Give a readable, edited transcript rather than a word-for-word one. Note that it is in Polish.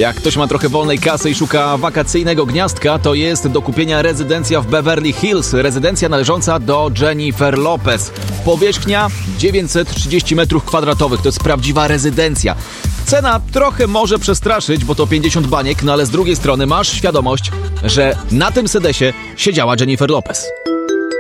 Jak ktoś ma trochę wolnej kasy i szuka wakacyjnego gniazdka, to jest do kupienia rezydencja w Beverly Hills. Rezydencja należąca do Jennifer Lopez. Powierzchnia 930 m2. To jest prawdziwa rezydencja. Cena trochę może przestraszyć, bo to 50 baniek, no ale z drugiej strony masz świadomość, że na tym sedesie siedziała Jennifer Lopez.